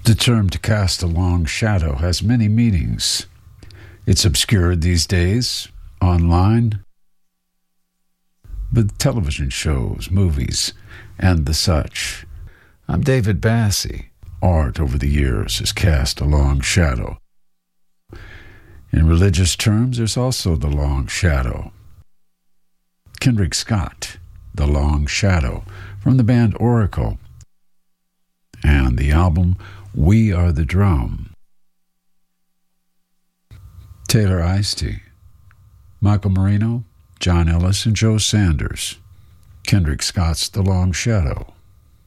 The term to cast a long shadow has many meanings. It's obscured these days, online, with television shows, movies, and the such. I'm David Bassie. Art over the years has cast a long shadow. In religious terms, there's also the long shadow. Kendrick Scott, The Long Shadow, from the band Oracle, and the album We Are the Drum. Taylor Ice-T, Michael Marino, John Ellis, and Joe Sanders. Kendrick Scott's The Long Shadow.